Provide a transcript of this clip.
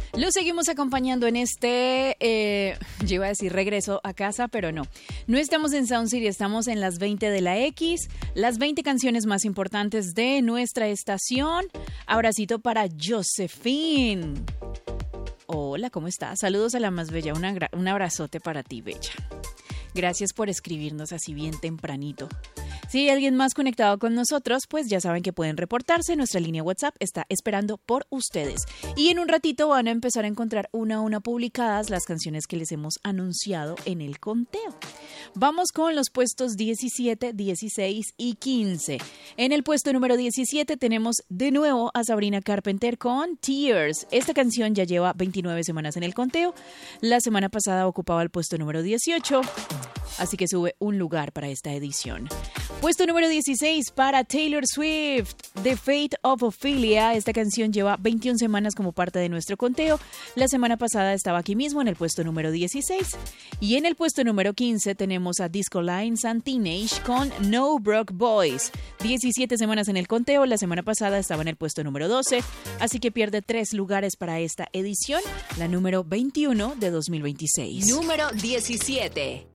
Lo seguimos acompañando en yo iba a decir regreso a casa, pero no. No estamos en Sound City, estamos en las 20 de la X, las 20 canciones más importantes de nuestra estación. Abracito para Josephine. Hola, ¿cómo estás? Saludos a la más bella, un abrazote para ti, bella. Gracias por escribirnos así bien tempranito. Si hay alguien más conectado con nosotros, pues ya saben que pueden reportarse. Nuestra línea WhatsApp está esperando por ustedes. Y en un ratito van a empezar a encontrar una a una publicadas las canciones que les hemos anunciado en el conteo. Vamos con los puestos 17, 16 y 15. En el puesto número 17 tenemos de nuevo a Sabrina Carpenter con Tears. Esta canción ya lleva 29 semanas en el conteo. La semana pasada ocupaba el puesto número 18. Así que sube un lugar para esta edición. Puesto número 16 para Taylor Swift, The Fate of Ophelia. Esta canción lleva 21 semanas como parte de nuestro conteo. La semana pasada estaba aquí mismo en el puesto número 16. Y en el puesto número 15 tenemos a Disco Lines and Teenage con No Broke Boys. 17 semanas en el conteo. La semana pasada estaba en el puesto número 12. Así que pierde 3 lugares para esta edición, la número 21 de 2026. Número 17.